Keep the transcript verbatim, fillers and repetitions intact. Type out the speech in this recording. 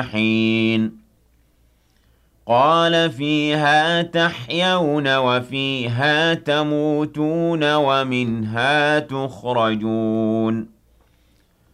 حين قال فيها تحيون وفيها تموتون ومنها تخرجون